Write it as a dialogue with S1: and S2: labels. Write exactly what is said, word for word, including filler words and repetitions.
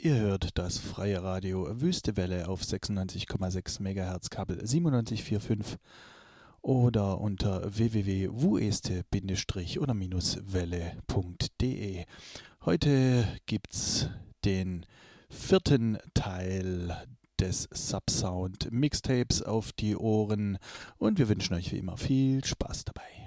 S1: Ihr hört das freie Radio Wüstewelle auf sechsundneunzig Komma sechs Megahertz, Kabel siebenundneunzig Komma vierundvierzig oder unter w w w punkt wueste welle punkt de. Heute gibt's den vierten Teil des Subsound Mixtapes auf die Ohren und wir wünschen euch wie immer viel Spaß dabei.